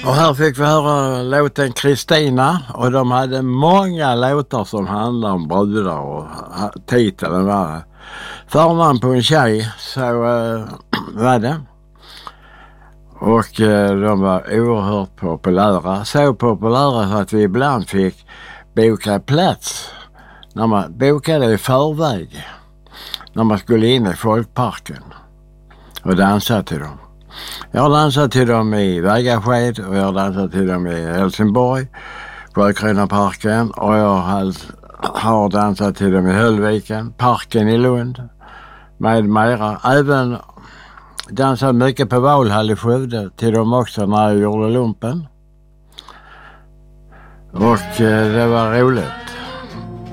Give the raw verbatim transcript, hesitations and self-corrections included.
Och här fick vi höra låten Kristina, och de hade många låtar som handlar om brudar, och titeln var Förnamn på en tjej, så uh, var det. Och uh, de var oerhört populära, så populära så att vi ibland fick boka plats när man bokade i förväg när man skulle in i folkparken och dansa till dem. Jag har dansat till dem i Vägasked och jag har dansat till dem i Helsingborg, Sjökronaparken, och jag har, har dansat till dem i Höllviken, parken i Lund med mera. Även dansat mycket på Valhall i Skövde till dem också när jag gjorde lumpen. Och eh, det var roligt.